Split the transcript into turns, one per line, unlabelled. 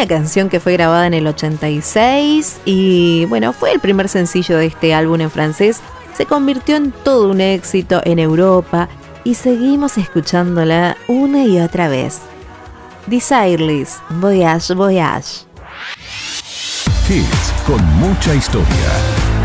una canción que fue grabada en el 86 y bueno, fue el primer sencillo de este álbum en francés. Se convirtió en todo un éxito en Europa y seguimos escuchándola una y otra vez. Desireless, Voyage, Voyage.
Hits con mucha historia.